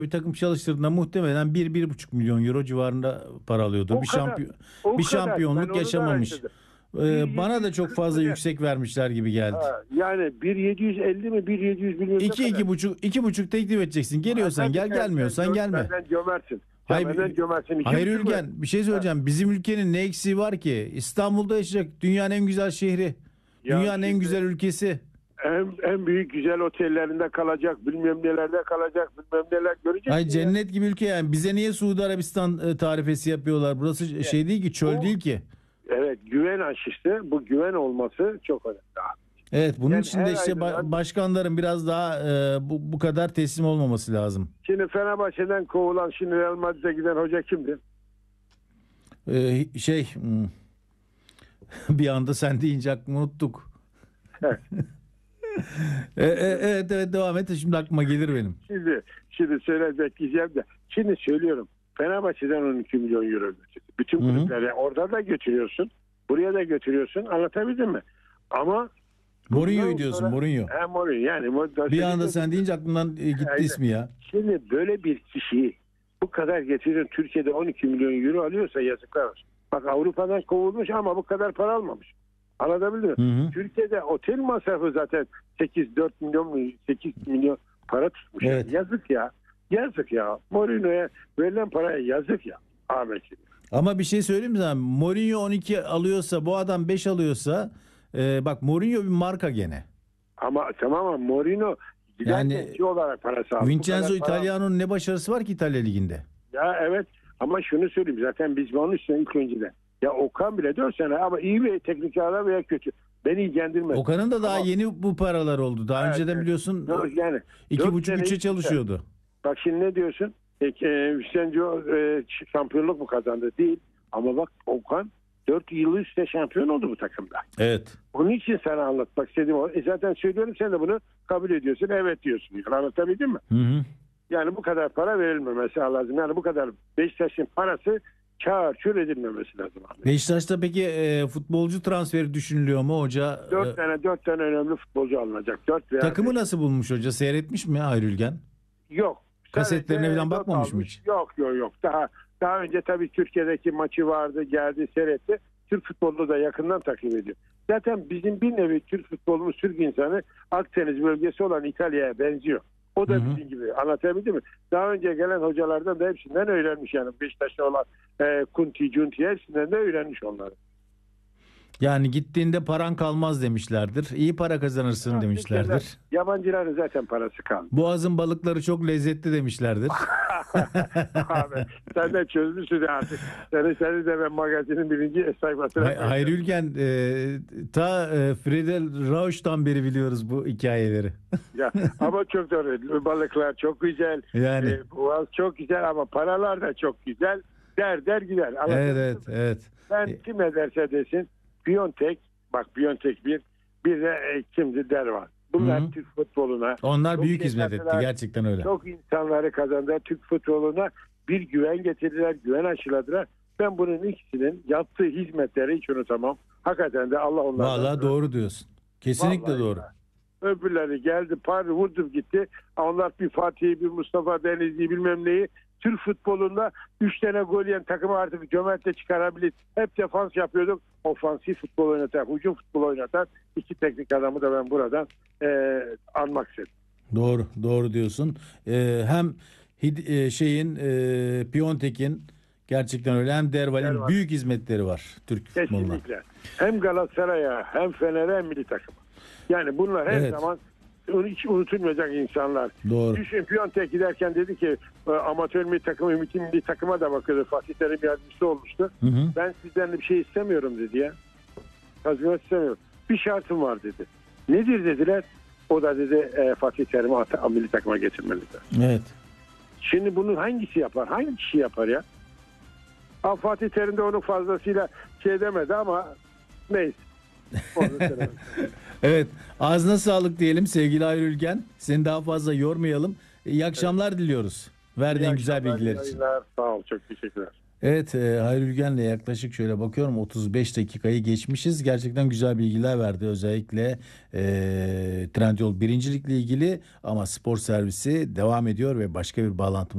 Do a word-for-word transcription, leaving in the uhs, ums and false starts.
bir takım çalıştırdığında muhtemelen bir bir buçuk milyon euro civarında para alıyordur. O Bir kadar. şampiyon O bir kadar. Ben şampiyonluk onu da yaşamamış. araştırdım. Ee, bana da çok bin yedi yüz kırk fazla mı ne? yüksek vermişler gibi geldi. Ha, yani bin yedi yüz elli mi bin yedi yüz bilmem ne İki, kadar. iki buçuk, iki buçuk teklif edeceksin. Geliyorsan Hadi gel, sen- gelmiyorsan sen, gelme. Benden cömertsin. Sen Hayır, benden cömertsin. İki hayır buçuk mu? Ülgen, bir şey söyleyeceğim. Bizim ülkenin ne eksiği var ki? İstanbul'da yaşayacak, dünyanın en güzel şehri, Ya dünyanın en şimdi- güzel ülkesi. En, en büyük güzel otellerinde kalacak, bilmem nelerde kalacak, bilmem neler görecek. Ay cennet gibi ülke yani. Bize niye Suudi Arabistan e, tarifesi yapıyorlar? Burası şey değil ki, çöl Bu- değil ki. Evet, güven aşısı. Bu güven olması çok önemli. Evet, bunun Yani için de her işte ba- ayrılan- başkanların biraz daha e, bu, bu kadar teslim olmaması lazım. Şimdi Fenerbahçe'den kovulan, şimdi Real Madrid'e giden hoca kimdi? E, şey hmm, bir anda sen deyince aklımı unuttuk. Evet. E, e, evet evet devam et. Şimdi aklıma gelir benim. Şimdi, şimdi söyle bekleyeceğim de. Şimdi söylüyorum. Fenerbahçe'den on iki milyon euro götürdü. Bütün Hı hı. kulüplere orada da götürüyorsun. Buraya da götürüyorsun. Anlatabildim mi? Ama Mourinho'yu bundan diyorsun, sonra- Mourinho. He, Mourinho. Yani Mourinho- Bir anda sen deyince aklımdan e, gitti Aynen. ismi ya. Şimdi böyle bir kişiyi bu kadar getirin, Türkiye'de on iki milyon euro alıyorsa yazıklar olsun. Bak Avrupa'dan kovulmuş ama bu kadar para almamış. Anlatabildim mi? Hı hı. Türkiye'de otel masrafı zaten sekiz dört milyon mu sekiz milyon para tutmuş. Evet. Yazık ya. Yazık ya. Mourinho'ya verilen paraya yazık ya. Ahmetciğim. Ama bir şey söyleyeyim mi sana? Mourinho on iki alıyorsa, bu adam beş alıyorsa, e, bak Mourinho bir marka gene. Ama tamam ama Mourinho Yani yani olarak parası aldı. Bu Vincenzo kadar para- Italiano'nun ne başarısı var ki İtalya Ligi'nde? Ya evet ama şunu söyleyeyim zaten biz onun için ilk önceden. Ya Okan bile dört sene ama iyi bir teknik adam veya kötü. Beni ilgilendirmez. Okan'ın da daha Ama- yeni bu paralar oldu. Daha Evet, önceden evet. biliyorsun Dört- yani iki dört buçuk sene üçe hiç- çalışıyordu. Bak şimdi ne diyorsun? E, e, Vincenzo e, şampiyonluk mu kazandı? Değil. Ama bak Okan dört yıl üstte şampiyon oldu bu takımda. Evet. Onun için sana anlatmak istedim. o. E, zaten söylüyorum sen de bunu kabul ediyorsun. Evet diyorsun. Yani anlatabildim mi? Hı hı. Yani bu kadar para verilmemesi lazım. Yani bu kadar Beşiktaş'ın parası kâr çür edilmemesi lazım. Beşiktaş'ta peki e, futbolcu transferi düşünülüyor mu hoca? Dört E, tane dört tane önemli futbolcu alınacak. Dört veya takımı beş. nasıl bulmuş hoca? Seyretmiş mi Ayrülgen? Yok. Kasetlerine Sadece falan not bakmamış mı almış. hiç? Yok yok yok. Daha daha önce tabii Türkiye'deki maçı vardı, geldi, seyretti. Türk futbolunu da yakından takip ediyor. Zaten bizim bir nevi Türk futbolumuz, Türk insanı Akdeniz bölgesi olan İtalya'ya benziyor. O da Hı hı. bizim gibi. Anlatabildim mi? Daha önce gelen hocalardan da hepsinden öğrenmiş yani. Beşiktaş'ta olan e, Kunti, Cunti hepsinden de öğrenmiş onları. Yani gittiğinde paran kalmaz demişlerdir. İyi para kazanırsın Ha, demişlerdir. Türkiye'de Yabancıların zaten parası kaldı. Boğaz'ın balıkları çok lezzetli demişlerdir. Abi, sen de çözmüşsün artık. Seni, seni de ben magazinin birinci sayfasına... Hay- Hayır Ülgen, e, ta e, Friedel Rausch'tan beri biliyoruz bu hikayeleri. Ya, ama çok doğru. Balıklar çok güzel. Yani. E, boğaz çok güzel ama paralar da çok güzel. Der der gider. Anladın Evet mı? evet evet. Ben E- kim ederse desin Biontech, bak Biontech bir, bir de e, kimdi der var. Bunlar Hı hı. Türk futboluna Onlar çok büyük şey hizmet etti, kattılar. gerçekten öyle. Çok insanları kazandı. Türk futboluna bir güven getirdiler, güven aşıladılar. Ben bunun ikisinin yaptığı hizmetleri hiç unutamam. Hakikaten de Allah onlardan... Vallahi doğru diyorsun. Kesinlikle Vallahi doğru. ya. Öbürleri geldi, par vurdu gitti. Onlar bir Fatih'i, bir Mustafa Denizli bilmem neyi. Türk futbolunda üç tane gol yiyen takımı artık cömertle çıkarabilir. Hep defans yapıyorduk. Ofansif futbol oynatan, hücum futbol oynatan iki teknik adamı da ben buradan e, anmak istedim. Doğru, doğru diyorsun. Ee, hem Hid- e, şeyin e, Piontek'in gerçekten öyle, hem Derval'in Derval. büyük hizmetleri var Türk futboluna. Kesinlikle. Hem Galatasaray'a hem Fener'e hem milli takıma. Yani bunlar her Evet. zaman hiç unutulmayacak insanlar. Doğru. Düşün Piontek giderken dedi ki e, amatör milli takımı, ümit milli takıma da bakıyordu. Fatih Terim yardımcısı olmuştu. Hı hı. Ben sizden de bir şey istemiyorum dedi ya. Tazminat istemiyorum. Bir şartım var dedi. Nedir dediler. O da dedi e, Fatih Terim'i at- milli takıma getirmelidir. Evet. Şimdi bunun hangisi yapar? Hangi kişi yapar ya? Ha, Fatih Terim de onun fazlasıyla şey demedi ama neyse. Onu söylemem. Evet. Ağzına sağlık diyelim sevgili Hayri Ülgen. Seni daha fazla yormayalım. İyi akşamlar diliyoruz. Verdiğin İyi güzel akşamlar, bilgiler iyi için. yayınlar. Sağ ol. Çok teşekkürler. Evet, e, Hayri Ülgen'le yaklaşık şöyle bakıyorum otuz beş dakikayı geçmişiz. Gerçekten güzel bilgiler verdi. Özellikle e, Trendyol birincilikle ilgili, ama spor servisi devam ediyor ve başka bir bağlantımız